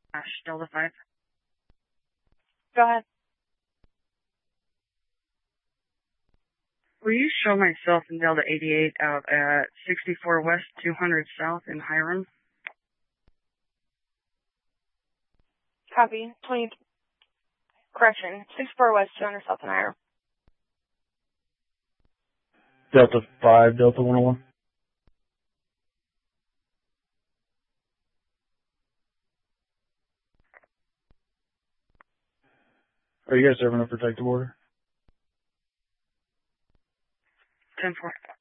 Delta 5. Go ahead. Will you show myself in Delta 88 out at 64 West, 200 South in Hiram? Copy. 64 West, 200 South in Hiram. Delta 5, Delta 101. Are you guys serving a protective order? 10-4.